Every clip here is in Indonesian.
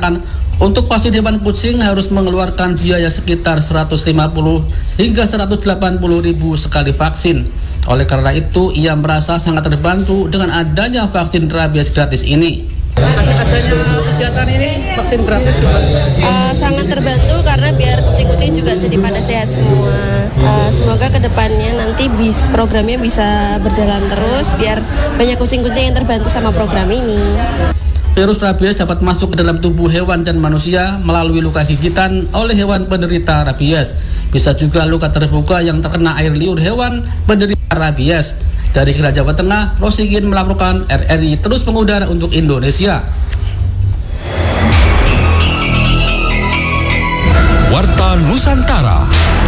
mengatakan untuk vaksin hewan kucing harus mengeluarkan biaya sekitar 150 hingga 180 ribu sekali vaksin. Oleh karena itu, ia merasa sangat terbantu dengan adanya vaksin rabies gratis ini. Adanya kegiatan ini vaksin gratis sangat terbantu karena biar kucing-kucing juga jadi pada sehat semua. Semoga kedepannya nanti programnya bisa berjalan terus biar banyak kucing-kucing yang terbantu sama program ini. Virus rabies dapat masuk ke dalam tubuh hewan dan manusia melalui luka gigitan oleh hewan penderita rabies. Bisa juga luka terbuka yang terkena air liur hewan penderita rabies. Dari Kira Jawa Tengah, Rosigin melaporkan, RRI terus mengudara untuk Indonesia. Warta Nusantara.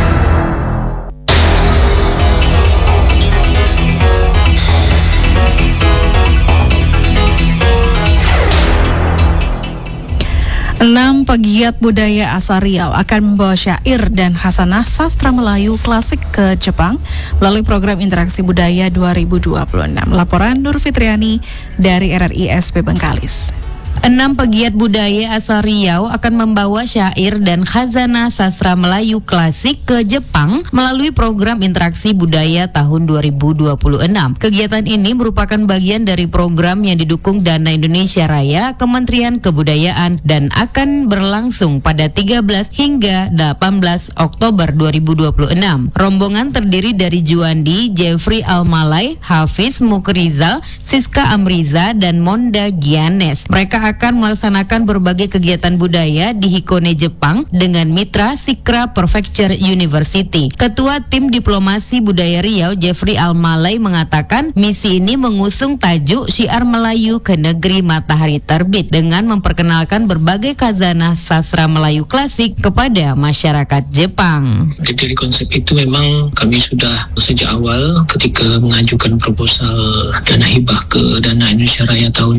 Enam pegiat budaya asal Riau akan membawa syair dan khasanah sastra Melayu klasik ke Jepang melalui program Interaksi Budaya 2026. Laporan Nur Fitriani dari RRI SP Bengkalis. 6 pegiat budaya asal Riau akan membawa syair dan khazanah sastra Melayu klasik ke Jepang melalui program Interaksi Budaya tahun 2026. Kegiatan ini merupakan bagian dari program yang didukung Dana Indonesia Raya Kementerian Kebudayaan dan akan berlangsung pada 13 hingga 18 Oktober 2026. Rombongan terdiri dari Juandi, Jeffrey Almalai, Hafiz Mukrizal, Siska Amriza, dan Monda Gianes. Mereka akan melaksanakan berbagai kegiatan budaya di Hikone, Jepang dengan mitra Sikra Prefecture University. Ketua Tim Diplomasi Budaya Riau, Jeffrey Almalai, mengatakan misi ini mengusung tajuk Syiar Melayu ke Negeri Matahari Terbit dengan memperkenalkan berbagai khazanah sastra Melayu klasik kepada masyarakat Jepang. Dari konsep itu memang kami sudah sejak awal ketika mengajukan proposal dana hibah ke Dana Indonesia Raya tahun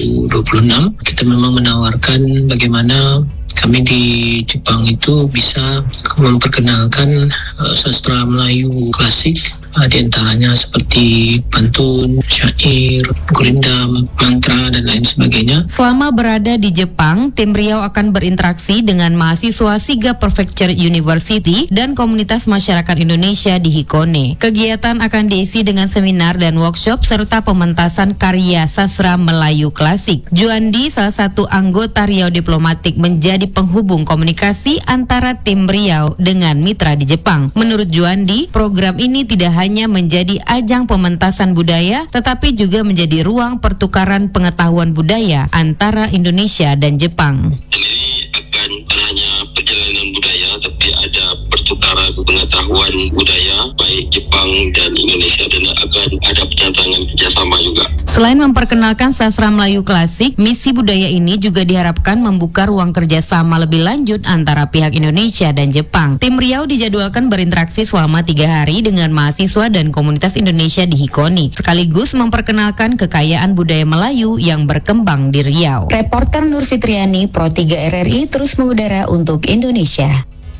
2026, kita memang menawarkan bagaimana kami di Jepang itu bisa memperkenalkan sastra Melayu klasik, di antaranya seperti pantun, syair, gurindam, mantra, dan lain sebagainya. Selama berada di Jepang, tim Riau akan berinteraksi dengan mahasiswa Siga Prefecture University dan komunitas masyarakat Indonesia di Hikone. Kegiatan akan diisi dengan seminar dan workshop serta pementasan karya sastra Melayu klasik. Juandi, salah satu anggota Riau Diplomatik, menjadi penghubung komunikasi antara tim Riau dengan mitra di Jepang. Menurut Juandi, program ini tidak hanya menjadi ajang pementasan budaya, tetapi juga menjadi ruang pertukaran pengetahuan budaya antara Indonesia dan Jepang. Ini akan hanya perjalanan budaya, tapi ada pertukaran pengetahuan budaya baik Jepang dan Indonesia, dan akan ada penantangan kerjasama juga. Selain memperkenalkan sastra Melayu klasik, misi budaya ini juga diharapkan membuka ruang kerjasama lebih lanjut antara pihak Indonesia dan Jepang. Tim Riau dijadwalkan berinteraksi selama 3 hari dengan mahasiswa dan komunitas Indonesia di Hikone, sekaligus memperkenalkan kekayaan budaya Melayu yang berkembang di Riau. Reporter Nur Fitriani, Pro 3 RRI terus mengudara untuk Indonesia.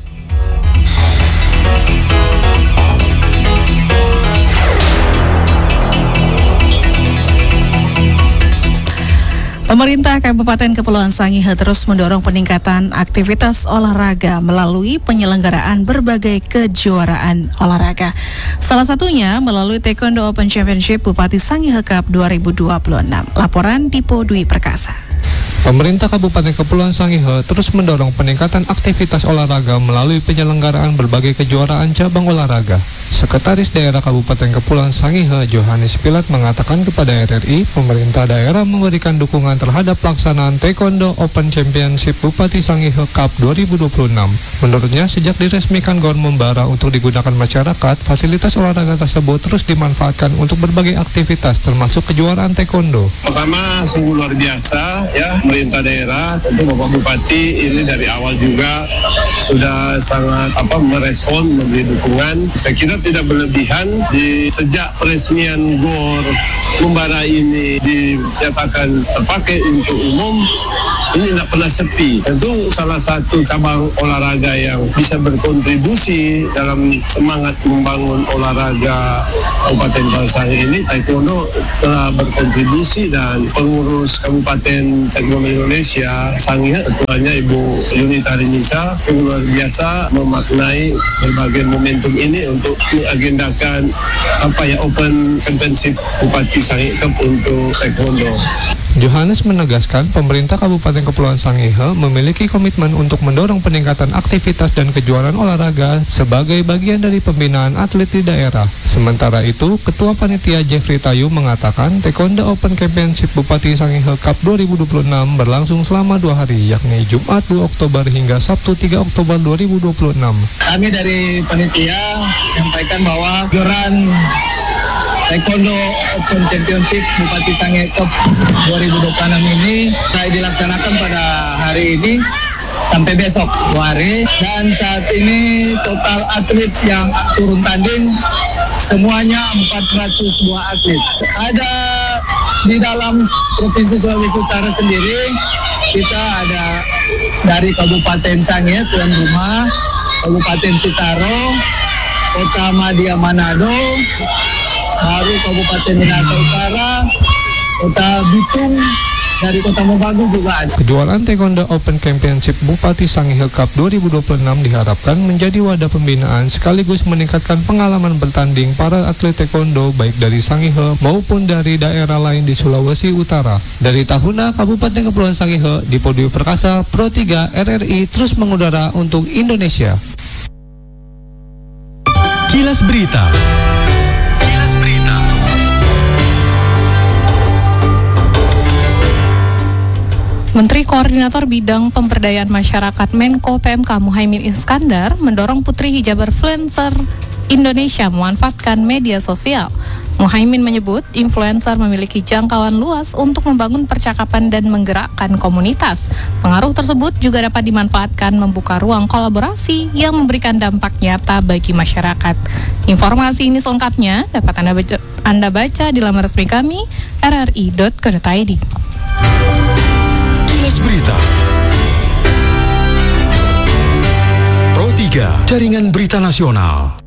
Pemerintah Kabupaten Kepulauan Sangihe terus mendorong peningkatan aktivitas olahraga melalui penyelenggaraan berbagai kejuaraan olahraga. Salah satunya melalui Taekwondo Open Championship Bupati Sangihe Cup 2026. Laporan Dipo Dwi Perkasa. Pemerintah Kabupaten Kepulauan Sangihe terus mendorong peningkatan aktivitas olahraga melalui penyelenggaraan berbagai kejuaraan cabang olahraga. Sekretaris Daerah Kabupaten Kepulauan Sangihe, Johannes Pilat, mengatakan kepada RRI, pemerintah daerah memberikan dukungan terhadap pelaksanaan Taekwondo Open Championship Bupati Sangihe Cup 2026. Menurutnya, sejak diresmikan GOR Membara untuk digunakan masyarakat, fasilitas olahraga tersebut terus dimanfaatkan untuk berbagai aktivitas, termasuk kejuaraan Taekwondo. Pertama, sungguh luar biasa ya, pemerintah daerah, tentu Bapak Bupati ini dari awal juga sudah sangat merespon, memberi dukungan. Saya kira tidak berlebihan sejak peresmian GOR Membara ini dinyatakan terpakai untuk umum, ini tidak pernah sepi. Tentu salah satu cabang olahraga yang bisa berkontribusi dalam semangat membangun olahraga Kabupaten Sangihe ini, Taekwondo telah berkontribusi, dan pengurus Kabupaten Taekwondo Indonesia, Sangihe ketuanya Ibu Yunita Rinisa sungguh luar biasa memaknai berbagai momentum ini untuk mengagendakan Open Championship Bupati Sangihe Cup untuk Taekwondo. Johannes menegaskan pemerintah Kabupaten Kepulauan Sangihe memiliki komitmen untuk mendorong peningkatan aktivitas dan kejuaraan olahraga sebagai bagian dari pembinaan atlet di daerah. Sementara itu, Ketua Panitia Jeffrey Tayu mengatakan Taekwondo Open Championship Bupati Sangihe Cup 2026 berlangsung selama 2 hari, yakni Jumat 2 Oktober hingga Sabtu 3 Oktober 2026. Kami dari panitia menyampaikan bahwa kejuaraan Taekwondo Open Championship Bupati Sangihe Cup 2026 ini mulai dilaksanakan pada hari ini sampai besok 2 hari, dan saat ini total atlet yang turun tanding semuanya 402 atlet. Ada di dalam Provinsi Sulawesi Utara sendiri, kita ada dari Kabupaten Sangihe, tuan rumah, Kabupaten Sitaro, Kota Madia Manado, baru Kabupaten Minahasa Utara, Kota Bitung, dari Kota Mobagu juga ada. Kejuaraan Taekwondo Open Championship Bupati Sangihe Cup 2026 diharapkan menjadi wadah pembinaan sekaligus meningkatkan pengalaman bertanding para atlet Taekwondo baik dari Sangihe maupun dari daerah lain di Sulawesi Utara. Dari Tahuna, Kabupaten Kepulauan Sangihe, Dipodio Perkasa, Pro 3 RRI terus mengudara untuk Indonesia. Kilas Berita. Menteri Koordinator Bidang Pemberdayaan Masyarakat Menko PMK Muhaimin Iskandar mendorong putri hijaber influencer Indonesia memanfaatkan media sosial. Muhaimin menyebut influencer memiliki jangkauan luas untuk membangun percakapan dan menggerakkan komunitas. Pengaruh tersebut juga dapat dimanfaatkan membuka ruang kolaborasi yang memberikan dampak nyata bagi masyarakat. Informasi ini selengkapnya dapat Anda baca di laman resmi kami rri.co.id. Kilas Berita. Pro 3, Jaringan Berita Nasional.